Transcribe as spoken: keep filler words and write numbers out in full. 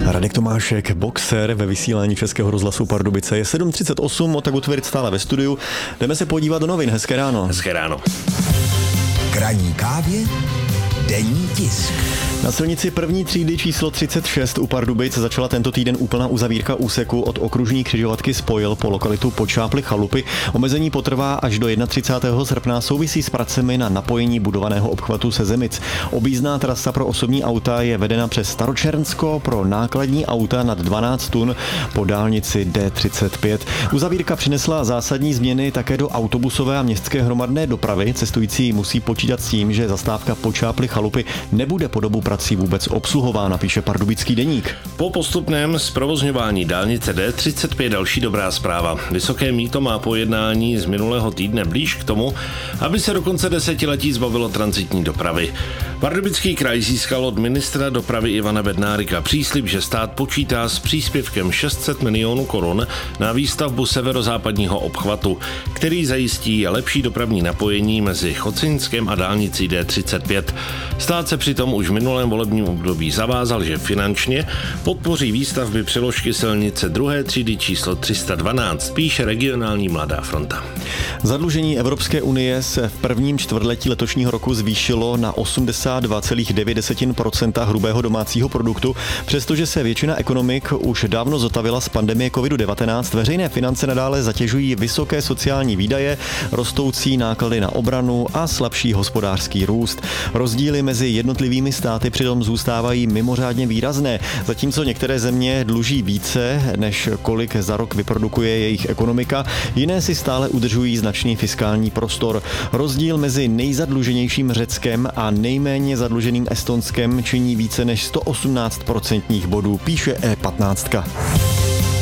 Radek Tomášek, boxer ve vysílání Českého rozhlasu Pardubice. Je sedm třicet osm, Otaku Tvirt stále ve studiu. Jdeme se podívat do novin. Hezké ráno. Hezké ráno. K ranní kávě denní tisk. Na silnici první třídy číslo třicet šest u Pardubic začala tento týden úplná uzavírka úseku od okružní křižovatky Spojil po lokalitu Počáply Chalupy. Omezení potrvá až do třicátého prvního srpna, souvisí s pracemi na napojení budovaného obchvatu se Zemic. Objízdná trasa pro osobní auta je vedena přes Staročernsko, pro nákladní auta nad dvanáct tun po dálnici D třicet pět. Uzavírka přinesla zásadní změny také do autobusové a městské hromadné dopravy. Cestující musí počítat s tím, že zastávka Počáply Chalupy nebude po dobu prací vůbec obsluhována, píše Pardubický deník. Po postupném zprovozňování dálnice D třicet pět další dobrá zpráva. Vysoké mýto má po jednání z minulého týdne blíž k tomu, aby se do konce desetiletí zbavilo tranzitní dopravy. Pardubický kraj získal od ministra dopravy Ivana Bednárika příslib, že stát počítá s příspěvkem šest set milionů korun na výstavbu severozápadního obchvatu, který zajistí lepší dopravní napojení mezi Chocinskem a dálnicí D třicet pět. Stát se přitom už v minulém volebním období zavázal, že finančně podpoří výstavby přeložky silnice druhé třídy číslo tři sta dvanáct, píše regionální Mladá fronta. Zadlužení Evropské unie se v prvním čtvrtletí letošního roku zvýšilo na osmdesát dva celá devět procenta hrubého domácího produktu, přestože se většina ekonomik už dávno zotavila z pandemie covid devatenáct. Veřejné finance nadále zatěžují vysoké sociální výdaje, rostoucí náklady na obranu a slabší hospodářský růst. Rozdíly mezi jednotlivými státy přitom zůstávají mimořádně výrazné, zatímco některé země dluží více, než kolik za rok vyprodukuje jejich ekonomika, jiné si stále udržují značný fiskální prostor. Rozdíl mezi nejzadluženějším Řeckem a nejméně zadluženým Estonskem činí více než sto osmnáct procentních bodů, píše E patnáct.